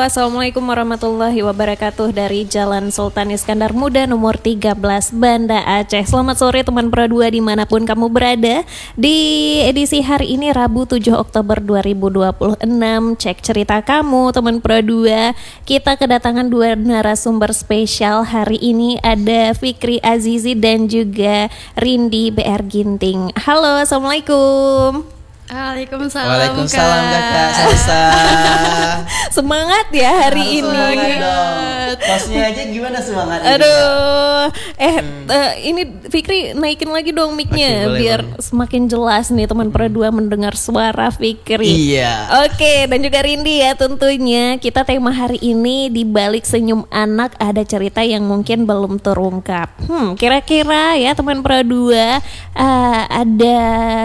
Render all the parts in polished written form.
Assalamualaikum warahmatullahi wabarakatuh dari Jalan Sultan Iskandar Muda nomor 13 Banda Aceh. Selamat sore teman Pro 2 dimanapun kamu berada. Di edisi hari ini Rabu 7 Oktober 2026, cek cerita kamu teman Pro 2. Kita kedatangan dua narasumber spesial hari ini, ada Fikri Azizi dan juga Rindi BR Ginting. Halo, Assalamualaikum. Waalaikumsalam. Waalaikumsalam kakak Salsa. Semangat ya hari ini. Semangat. Posnya aja gimana semangat? Aduh, ini Fikri naikin lagi dong mic-nya biar semakin jelas nih teman Pro 2 mendengar suara Fikri. Iya. Oke, dan juga Rindi ya tentunya. Kita tema hari ini di balik senyum anak ada cerita yang mungkin belum terungkap. Kira-kira ya teman Pro 2 ada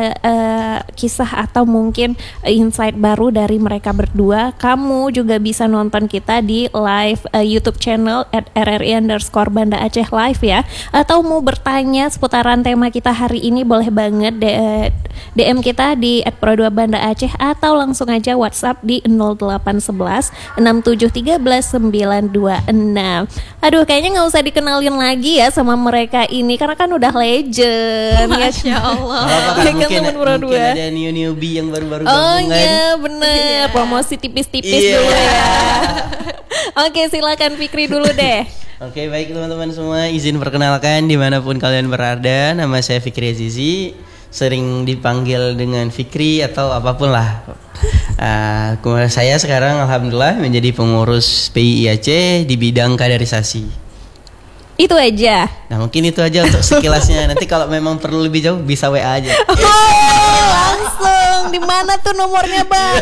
kisah atau mungkin insight baru dari mereka berdua. Kamu juga bisa nonton kita di live YouTube channel @RRI_Banda Aceh Live ya. Atau mau bertanya seputaran tema kita hari ini, boleh banget DM kita di @pro2banda Aceh atau langsung aja WhatsApp di 0811 6713 926. Aduh, kayaknya nggak usah dikenalin lagi ya sama mereka ini karena kan udah legend. Masya Allah. Mungkin ada newbie yang baru-baru Oh gabungan. iya bener, promosi tipis-tipis dulu ya. Oke, silakan Fikri dulu deh. Oke, baik teman-teman semua, izin perkenalkan dimanapun kalian berada. Nama saya Fikri Azizi, sering dipanggil dengan Fikri atau apapun lah. Saya sekarang alhamdulillah menjadi pengurus PII Aceh di bidang kaderisasi. Itu aja. Nah mungkin itu aja untuk sekilasnya. Nanti kalau memang perlu lebih jauh bisa WA aja. Langsung. Di mana tuh nomornya bang?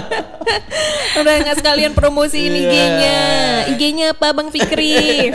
Udah nggak sekalian promosiin IG-nya. IG-nya apa Bang Fikri?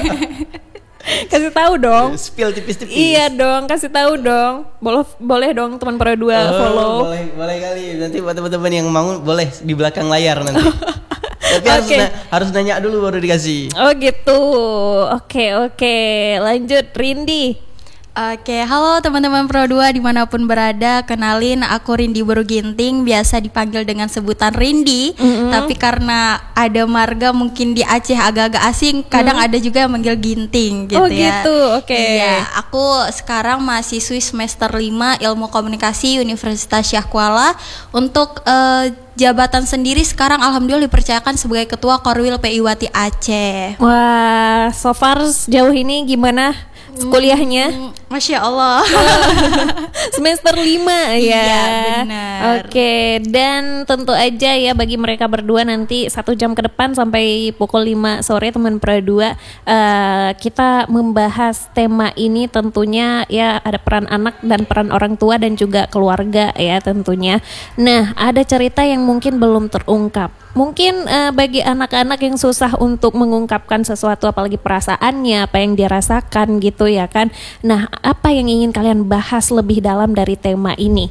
Kasih tahu dong. Spill tipis-tipis. Iya dong, kasih tahu dong. Boleh dong teman Pro 2 follow. Boleh kali. Nanti buat teman-teman yang mau boleh di belakang layar nanti. Tapi harus nanya dulu baru dikasih. Oh gitu. Oke. Lanjut Rindi. Oke, halo teman-teman Pro 2 dimanapun berada. Kenalin, aku Rindi Baru Ginting, biasa dipanggil dengan sebutan Rindi. Tapi karena ada marga mungkin di Aceh agak-agak asing, kadang ada juga yang manggil Ginting gitu ya. Gitu, oke. Iya, aku sekarang mahasiswi semester 5 Ilmu Komunikasi Universitas Syah Kuala. Untuk jabatan sendiri sekarang alhamdulillah dipercayakan sebagai Ketua Korwil PI Wati Aceh. Wah, so far sejauh ini gimana kuliahnya? Masya Allah. Semester 5 ya. Iya benar. Oke, dan tentu aja ya bagi mereka berdua nanti 1 jam ke depan sampai pukul 5 sore teman Pro 2 kita membahas tema ini. Tentunya ya ada peran anak dan peran orang tua dan juga keluarga ya tentunya. Nah, ada cerita yang mungkin belum terungkap. Mungkin bagi anak-anak yang susah untuk mengungkapkan sesuatu, apalagi perasaannya, apa yang dirasakan gitu ya kan. Nah, apa yang ingin kalian bahas lebih dalam dari tema ini?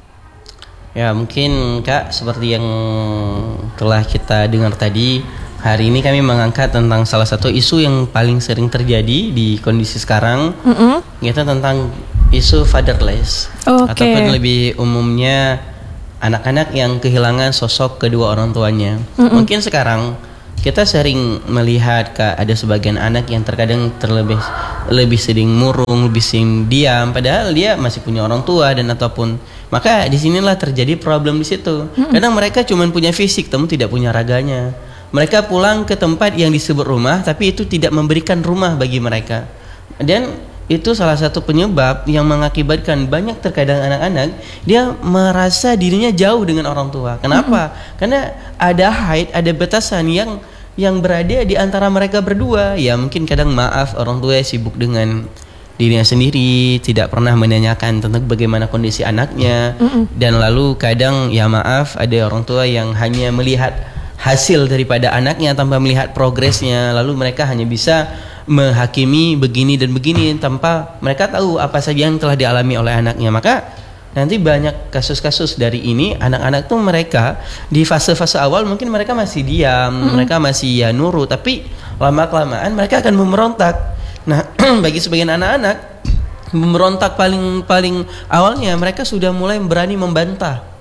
Ya mungkin Kak, seperti yang telah kita dengar tadi, hari ini kami mengangkat tentang salah satu isu yang paling sering terjadi di kondisi sekarang, yaitu tentang isu fatherless, ataupun lebih umumnya anak-anak yang kehilangan sosok kedua orang tuanya. Mungkin sekarang kita sering melihat ada sebagian anak yang terkadang lebih sering murung, lebih sering diam, padahal dia masih punya orang tua dan ataupun maka disinilah terjadi problem di situ. Kadang mereka cuma punya fisik, namun tidak punya raganya. Mereka pulang ke tempat yang disebut rumah, tapi itu tidak memberikan rumah bagi mereka. Dan itu salah satu penyebab yang mengakibatkan banyak terkadang anak-anak dia merasa dirinya jauh dengan orang tua. Kenapa? Karena ada ada batasan yang berada di antara mereka berdua. Ya mungkin kadang maaf orang tua sibuk dengan dirinya sendiri, tidak pernah menanyakan tentang bagaimana kondisi anaknya. Dan lalu kadang ya maaf ada orang tua yang hanya melihat hasil daripada anaknya tanpa melihat progresnya. Lalu mereka hanya bisa menghakimi begini dan begini tanpa mereka tahu apa saja yang telah dialami oleh anaknya. Maka nanti banyak kasus-kasus dari ini, anak-anak tuh mereka di fase-fase awal mungkin mereka masih diam, mereka masih ya nurut, tapi lama-kelamaan mereka akan memberontak. Nah, bagi sebagian anak-anak memberontak paling awalnya mereka sudah mulai berani membantah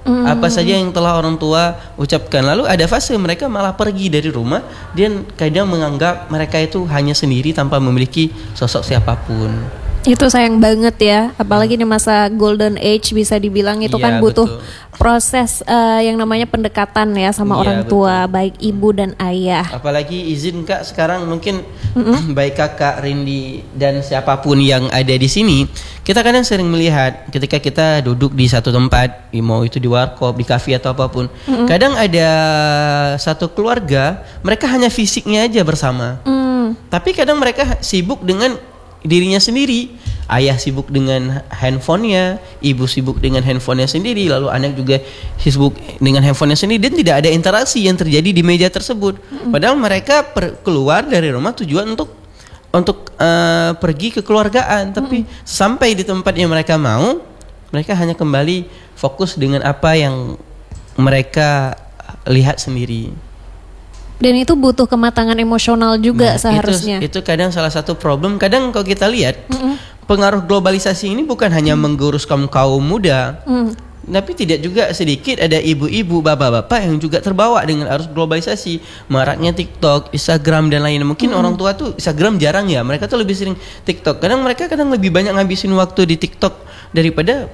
Apa saja yang telah orang tua ucapkan. Lalu ada fase mereka malah pergi dari rumah dan kadang menganggap mereka itu hanya sendiri tanpa memiliki sosok siapapun. Itu sayang banget ya, apalagi di masa golden age bisa dibilang itu kan butuh proses yang namanya pendekatan ya sama orang tua, baik ibu dan ayah. Apalagi izin Kak, sekarang mungkin baik Kakak, Rindi dan siapapun yang ada di sini, kita kadang sering melihat ketika kita duduk di satu tempat, mau itu di warkop, di kafe atau apapun, kadang ada satu keluarga, mereka hanya fisiknya aja bersama, tapi kadang mereka sibuk dengan dirinya sendiri. Ayah sibuk dengan handphonenya, ibu sibuk dengan handphonenya sendiri, lalu anak juga sibuk dengan handphonenya sendiri, dan tidak ada interaksi yang terjadi di meja tersebut. Padahal mereka keluar dari rumah tujuan untuk pergi kekeluargaan, tapi sampai di tempat yang mereka mau, mereka hanya kembali fokus dengan apa yang mereka lihat sendiri. Dan itu butuh kematangan emosional juga seharusnya. Itu kadang salah satu problem. Kadang kalau kita lihat pengaruh globalisasi ini bukan hanya menggurus kaum muda, tapi tidak juga sedikit ada ibu-ibu, bapak-bapak yang juga terbawa dengan arus globalisasi. Maraknya TikTok, Instagram dan lainnya. Mungkin orang tua tuh Instagram jarang ya, mereka tuh lebih sering TikTok. Mereka lebih banyak ngabisin waktu di TikTok daripada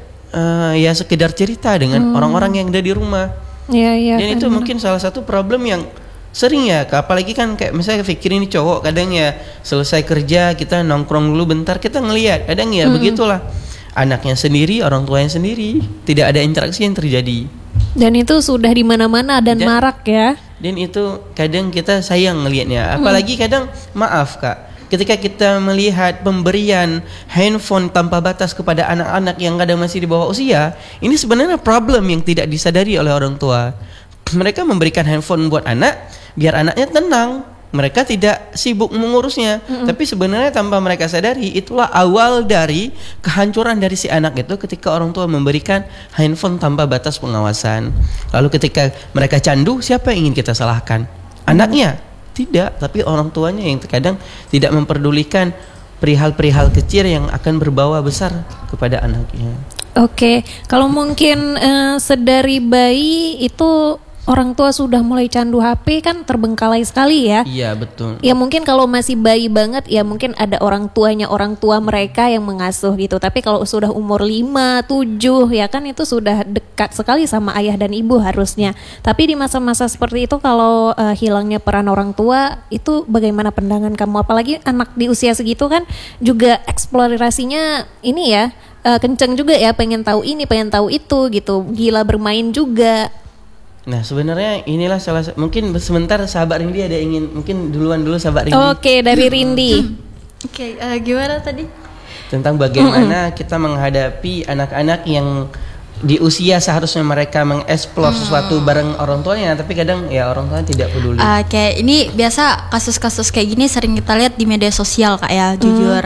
ya sekedar cerita dengan orang-orang yang ada di rumah. Dan itu mungkin salah satu problem yang sering ya, apalagi kan kayak misalnya pikir ini cowok, kadang ya selesai kerja kita nongkrong dulu bentar, kita ngelihat kadang ya begitulah, anaknya sendiri, orang tuanya sendiri, tidak ada interaksi yang terjadi. Dan itu sudah di mana-mana dan marak ya. Dan itu kadang kita sayang ngelihatnya, apalagi kadang maaf Kak, ketika kita melihat pemberian handphone tanpa batas kepada anak-anak yang kadang masih di bawah usia, ini sebenarnya problem yang tidak disadari oleh orang tua. Mereka memberikan handphone buat anak biar anaknya tenang, mereka tidak sibuk mengurusnya. Tapi sebenarnya tanpa mereka sadari, itulah awal dari kehancuran dari si anak itu ketika orang tua memberikan handphone tanpa batas pengawasan. Lalu ketika mereka candu, siapa yang ingin kita salahkan? Anaknya? Tidak, tapi orang tuanya yang terkadang tidak memperdulikan perihal-perihal kecil yang akan berbawa besar kepada anaknya. Oke, kalau mungkin sedari bayi itu orang tua sudah mulai candu HP kan terbengkalai sekali ya. Iya betul. Ya mungkin kalau masih bayi banget ya mungkin ada orang tua mereka yang mengasuh gitu. Tapi kalau sudah umur 5, 7 ya kan itu sudah dekat sekali sama ayah dan ibu harusnya. Tapi di masa-masa seperti itu kalau hilangnya peran orang tua, itu bagaimana pandangan kamu? Apalagi anak di usia segitu kan juga eksplorasinya ini ya kenceng juga ya, pengen tahu ini, pengen tahu itu gitu. Gila bermain juga. Nah sebenarnya inilah mungkin sebentar sahabat Rindi ada ingin, mungkin duluan dulu sahabat Rindi. Oke, dari Rindi. Oke, gimana tadi? Tentang bagaimana kita menghadapi anak-anak yang di usia seharusnya mereka mengeksplor sesuatu bareng orang tuanya, tapi kadang ya orang tuanya tidak peduli. Kayak ini biasa kasus-kasus kayak gini sering kita lihat di media sosial Kak ya, jujur.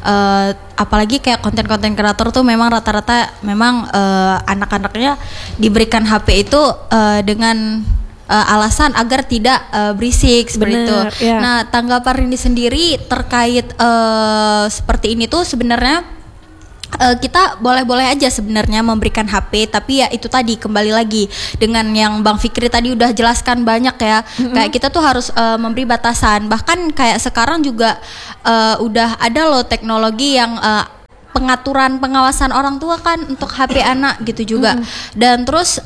Apalagi kayak konten-konten kreator tuh memang rata-rata memang anak-anaknya diberikan HP itu dengan alasan agar tidak berisik seperti itu. Ya. Nah, tanggapan Rindi sendiri terkait seperti ini tuh sebenarnya kita boleh-boleh aja sebenarnya memberikan HP, tapi ya itu tadi kembali lagi dengan yang Bang Fikri tadi udah jelaskan banyak ya. Kayak kita tuh harus memberi batasan. Bahkan kayak sekarang juga udah ada loh teknologi yang pengaturan pengawasan orang tua kan untuk HP anak gitu juga. Dan terus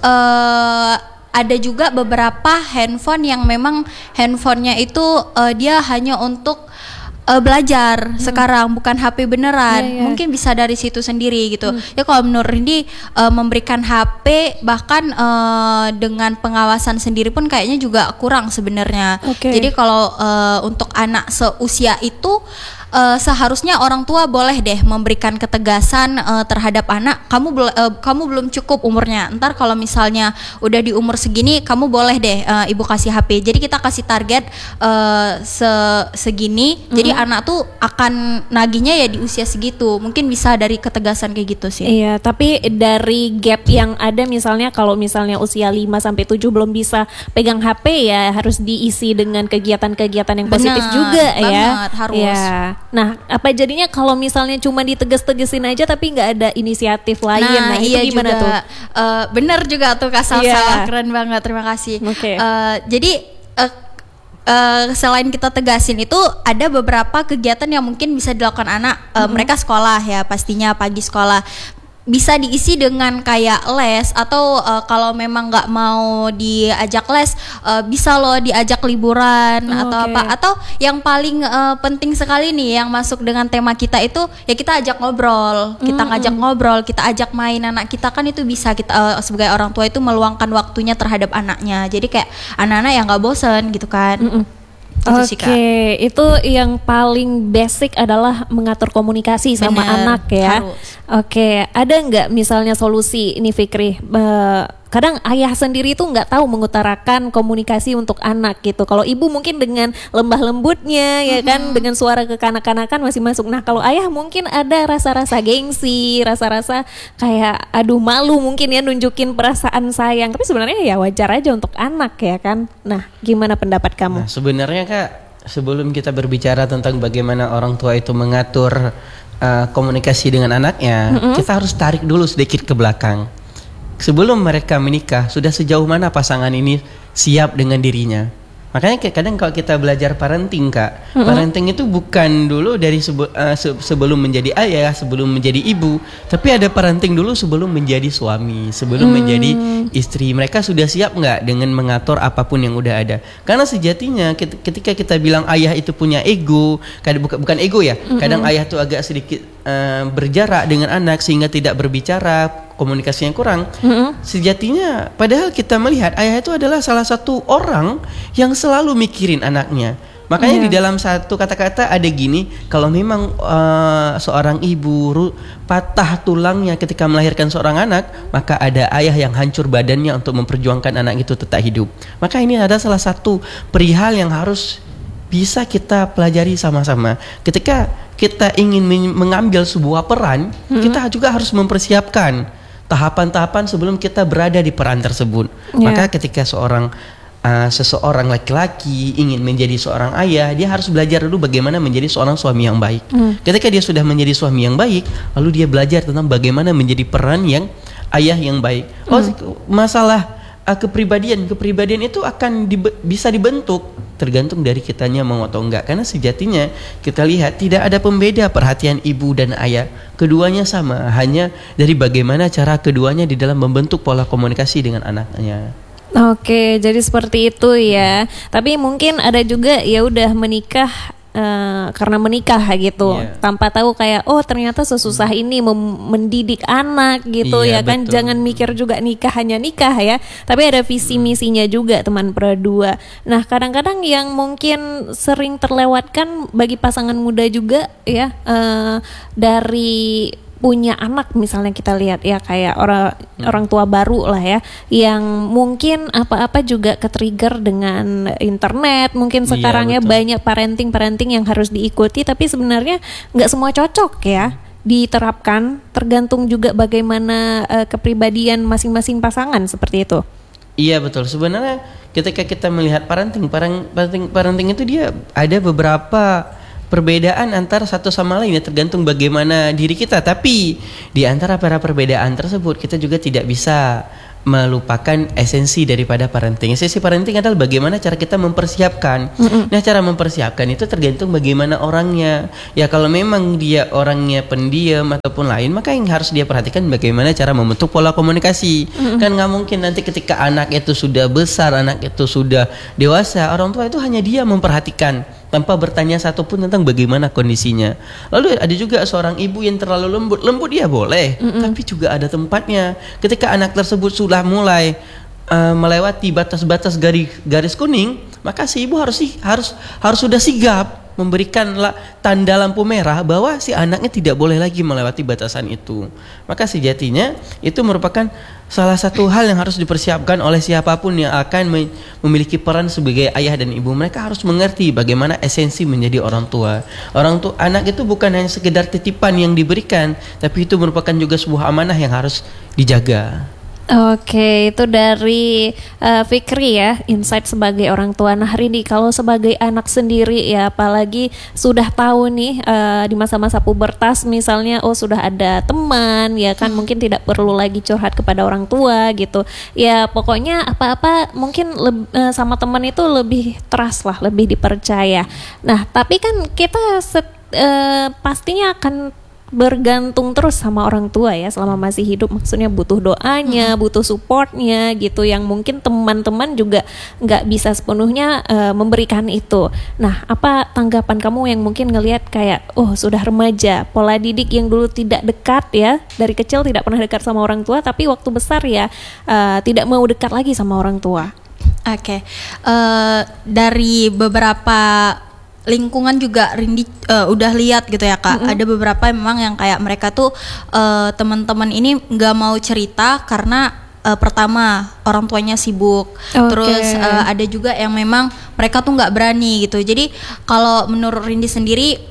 ada juga beberapa handphone yang memang handphonenya itu dia hanya untuk belajar sekarang, bukan HP beneran. Mungkin bisa dari situ sendiri gitu. Ya kalau menurut Rindi memberikan HP bahkan dengan pengawasan sendiri pun kayaknya juga kurang sebenarnya. Jadi kalau untuk anak seusia itu seharusnya orang tua boleh deh memberikan ketegasan terhadap anak. Kamu belum cukup umurnya. Ntar kalau misalnya udah di umur segini, kamu boleh deh ibu kasih HP. Jadi kita kasih target segini. Jadi anak tuh akan nagihnya ya di usia segitu. Mungkin bisa dari ketegasan kayak gitu sih. Iya, tapi dari gap yang ada misalnya kalau misalnya usia 5 sampai 7 belum bisa pegang HP ya harus diisi dengan kegiatan-kegiatan yang positif juga ya. Harus. Ya. Nah, apa jadinya kalau misalnya cuma ditegas-tegesin aja tapi nggak ada inisiatif lain? Nah, itu iya gimana juga. tuh? Bener juga tuh Kak Salsa, Iya. keren banget, terima kasih. Oke. Jadi selain kita tegasin itu ada beberapa kegiatan yang mungkin bisa dilakukan anak. Mereka sekolah ya, pastinya pagi sekolah. Bisa diisi dengan kayak les atau kalau memang nggak mau diajak les, bisa loh diajak liburan atau Oke. apa. Atau yang paling penting sekali nih yang masuk dengan tema kita itu ya kita ajak ngobrol, kita ngajak ngobrol, kita ajak main anak kita, kan itu bisa kita sebagai orang tua itu meluangkan waktunya terhadap anaknya. Jadi kayak anak-anak yang nggak bosen gitu kan. Gitu sih, Kak. Oke, itu yang paling basic adalah mengatur komunikasi sama Bener, anak ya. harus. Oke, ada nggak misalnya solusi ini Fikri? Kadang ayah sendiri tuh nggak tahu mengutarakan komunikasi untuk anak gitu. Kalau ibu mungkin dengan lembah lembutnya ya kan, dengan suara kekanak-kanakan masih masuk. Nah kalau ayah mungkin ada rasa-rasa gengsi, rasa-rasa kayak aduh malu mungkin ya nunjukin perasaan sayang. Tapi sebenarnya ya wajar aja untuk anak ya kan. Nah gimana pendapat kamu? Nah, sebenarnya Kak, sebelum kita berbicara tentang bagaimana orang tua itu mengatur komunikasi dengan anaknya, kita harus tarik dulu sedikit ke belakang. Sebelum mereka menikah, sudah sejauh mana pasangan ini siap dengan dirinya? Makanya kadang kalau kita belajar parenting Kak, parenting itu bukan dulu dari sebelum menjadi ayah, sebelum menjadi ibu, tapi ada parenting dulu sebelum menjadi suami, sebelum menjadi istri. Mereka sudah siap nggak dengan mengatur apapun yang udah ada? Karena sejatinya ketika kita bilang ayah itu punya ego, bukan ego ya, kadang ayah tuh agak sedikit berjarak dengan anak sehingga tidak berbicara, komunikasinya kurang. Sejatinya padahal kita melihat ayah itu adalah salah satu orang yang selalu mikirin anaknya. Makanya di dalam satu kata-kata ada gini, kalau memang seorang ibu patah tulangnya ketika melahirkan seorang anak, maka ada ayah yang hancur badannya untuk memperjuangkan anak itu tetap hidup. Maka ini ada salah satu perihal yang harus bisa kita pelajari sama-sama. Ketika kita ingin mengambil sebuah peran, kita juga harus mempersiapkan tahapan-tahapan sebelum kita berada di peran tersebut. Maka ketika seseorang laki-laki ingin menjadi seorang ayah, dia harus belajar dulu bagaimana menjadi seorang suami yang baik. Ketika dia sudah menjadi suami yang baik, lalu dia belajar tentang bagaimana menjadi peran yang ayah yang baik. Masalah kepribadian itu akan bisa dibentuk tergantung dari kitanya mau atau enggak. Karena sejatinya kita lihat tidak ada pembeda perhatian ibu dan ayah. Keduanya sama, hanya dari bagaimana cara keduanya di dalam membentuk pola komunikasi dengan anaknya. Oke, jadi seperti itu ya. Tapi mungkin ada juga ya udah menikah karena menikah gitu, tanpa tahu kayak oh ternyata sesusah ini mendidik anak gitu ya kan. Betul. Jangan mikir juga nikah hanya nikah ya, tapi ada visi misinya juga teman perdua. Nah kadang-kadang yang mungkin sering terlewatkan bagi pasangan muda juga ya, dari punya anak misalnya kita lihat ya kayak orang tua baru lah ya, yang mungkin apa-apa juga ke-trigger dengan internet. Mungkin sekarang ya banyak parenting yang harus diikuti, tapi sebenarnya nggak semua cocok ya diterapkan, tergantung juga bagaimana kepribadian masing-masing pasangan seperti itu. Iya betul. Sebenarnya ketika kita melihat parenting itu dia ada beberapa perbedaan antara satu sama lain ya, tergantung bagaimana diri kita. Tapi di antara para perbedaan tersebut kita juga tidak bisa melupakan esensi daripada parenting. Esensi parenting adalah bagaimana cara kita mempersiapkan. Nah, cara mempersiapkan itu tergantung bagaimana orangnya. Ya kalau memang dia orangnya pendiam ataupun lain, maka yang harus dia perhatikan bagaimana cara membentuk pola komunikasi. Kan nggak mungkin nanti ketika anak itu sudah besar, anak itu sudah dewasa, orang tua itu hanya dia memperhatikan tanpa bertanya satupun tentang bagaimana kondisinya. Lalu ada juga seorang ibu yang terlalu lembut ya boleh, tapi juga ada tempatnya. Ketika anak tersebut sudah mulai melewati batas-batas garis kuning, maka si ibu harus sudah sigap memberikan tanda lampu merah bahwa si anaknya tidak boleh lagi melewati batasan itu. Maka sejatinya itu merupakan salah satu hal yang harus dipersiapkan oleh siapapun yang akan memiliki peran sebagai ayah dan ibu. Mereka harus mengerti bagaimana esensi menjadi orang tua. Anak itu bukan hanya sekedar titipan yang diberikan, tapi itu merupakan juga sebuah amanah yang harus dijaga. Oke, itu dari Fikri ya, insight sebagai orang tua. Nah, Rindi, kalau sebagai anak sendiri ya, apalagi sudah tahu nih di masa-masa pubertas misalnya, oh sudah ada teman, ya kan mungkin tidak perlu lagi curhat kepada orang tua gitu. Ya pokoknya apa-apa mungkin sama teman itu lebih trust lah, lebih dipercaya. Nah, tapi kan kita pastinya akan bergantung terus sama orang tua ya selama masih hidup, maksudnya butuh doanya, butuh supportnya gitu, yang mungkin teman-teman juga nggak bisa sepenuhnya memberikan itu. Nah, apa tanggapan kamu yang mungkin ngelihat kayak oh sudah remaja, pola didik yang dulu tidak dekat ya, dari kecil tidak pernah dekat sama orang tua, tapi waktu besar ya tidak mau dekat lagi sama orang tua. Oke. Dari beberapa lingkungan juga Rindi udah lihat gitu ya Kak. Ada beberapa memang yang kayak mereka tuh teman-teman ini nggak mau cerita karena pertama orang tuanya sibuk. Terus ada juga yang memang mereka tuh nggak berani gitu. Jadi kalau menurut Rindi sendiri,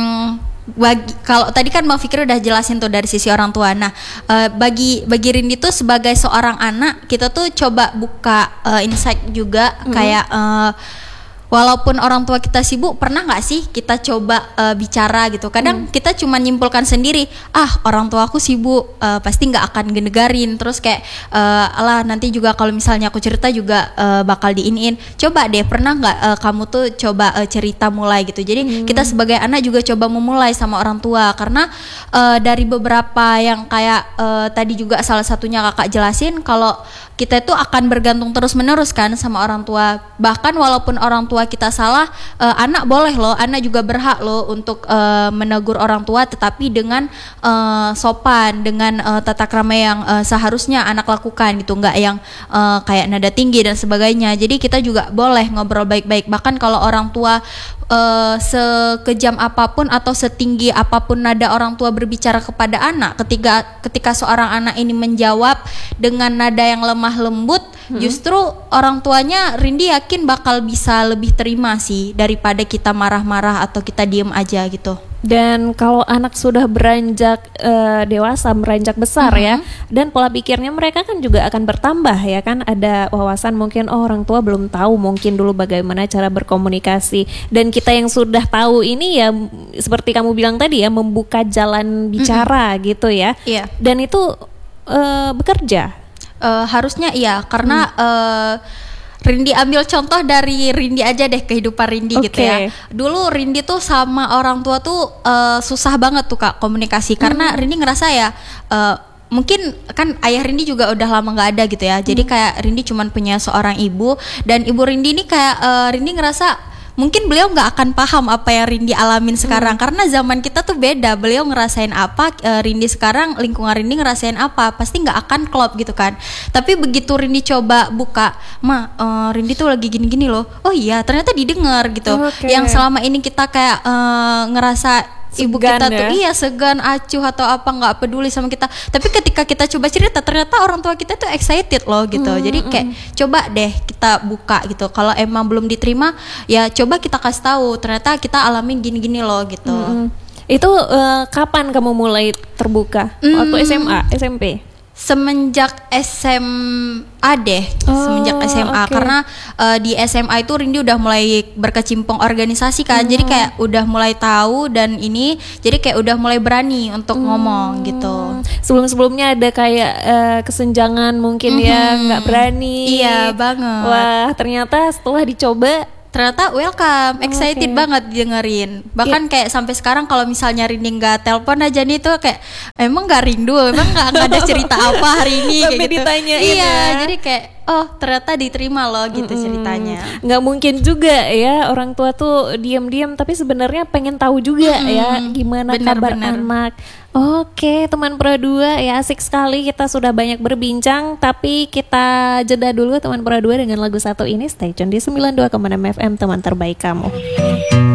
kalau tadi kan Bang Fikri udah jelasin tuh dari sisi orang tua. Nah, bagi Rindi tuh sebagai seorang anak, kita tuh coba buka insight juga kayak walaupun orang tua kita sibuk, pernah nggak sih kita coba bicara gitu? Kadang kita cuma nyimpulkan sendiri, orang tua aku sibuk, pasti nggak akan ngedengerin. Terus kayak, alah nanti juga kalau misalnya aku cerita juga bakal diinin. Coba deh, pernah nggak kamu tuh coba cerita mulai gitu? Jadi kita sebagai anak juga coba memulai sama orang tua, karena dari beberapa yang kayak tadi juga salah satunya kakak jelasin, kalau kita itu akan bergantung terus-menerus kan sama orang tua. Bahkan walaupun orang tua kita salah, anak boleh loh, anak juga berhak loh untuk menegur orang tua, tetapi dengan sopan, dengan tata krama yang seharusnya anak lakukan gitu, nggak yang kayak nada tinggi dan sebagainya. Jadi kita juga boleh ngobrol baik-baik. Bahkan kalau orang tua sekejam apapun atau setinggi apapun nada orang tua berbicara kepada anak, ketika seorang anak ini menjawab dengan nada yang lemah lembut, justru orang tuanya Rindi yakin bakal bisa lebih terima sih daripada kita marah-marah atau kita diem aja gitu. Dan kalau anak sudah beranjak dewasa, beranjak besar ya, dan pola pikirnya mereka kan juga akan bertambah ya kan, ada wawasan mungkin orang tua belum tahu mungkin dulu bagaimana cara berkomunikasi, dan kita yang sudah tahu ini ya seperti kamu bilang tadi ya, membuka jalan bicara gitu ya. Iya. Dan itu bekerja. Harusnya iya, karena Rindi ambil contoh dari Rindi aja deh, kehidupan Rindi gitu ya. Dulu Rindi tuh sama orang tua tuh susah banget tuh Kak komunikasi, karena Rindi ngerasa ya mungkin kan ayah Rindi juga udah lama nggak ada gitu ya. Jadi kayak Rindi cuman punya seorang ibu, dan ibu Rindi ini kayak Rindi ngerasa mungkin beliau nggak akan paham apa yang Rindi alamin sekarang, karena zaman kita tuh beda. Beliau ngerasain apa, Rindi sekarang, lingkungan Rindi ngerasain apa, pasti nggak akan klop gitu kan. Tapi begitu Rindi coba buka, Rindi tuh lagi gini-gini loh, oh iya ternyata didengar gitu. Yang selama ini kita kayak ngerasa ibu kita tuh segan, acuh atau apa, nggak peduli sama kita, tapi ketika kita coba cerita ternyata orang tua kita tuh excited loh gitu. Jadi kayak coba deh kita buka gitu, kalau emang belum diterima ya coba kita kasih tahu ternyata kita alamin gini-gini loh gitu. Itu kapan kamu mulai terbuka? Waktu SMA, SMP? Semenjak SMA deh, semenjak SMA. Karena di SMA itu Rindi udah mulai berkecimpung organisasi kan, jadi kayak udah mulai tahu, dan ini jadi kayak udah mulai berani untuk ngomong gitu. Sebelum-sebelumnya ada kayak kesenjangan mungkin ya, nggak berani. Iya banget. Wah, ternyata setelah dicoba ternyata welcome, excited banget dengerin. Bahkan kayak sampai sekarang kalau misalnya Rindi nggak telepon aja nih tuh kayak emang nggak rindu, emang nggak ada cerita apa hari ini kayak gitu. Ditanyain jadi kayak ternyata diterima loh gitu ceritanya. Nggak mungkin juga ya orang tua tuh diam-diam tapi sebenarnya pengen tahu juga ya gimana kabar anak. Oke, teman Pro 2 ya, asik sekali, kita sudah banyak berbincang, tapi kita jeda dulu teman Pro 2 dengan lagu satu ini. Stay tune di 92,6 FM, teman terbaik kamu.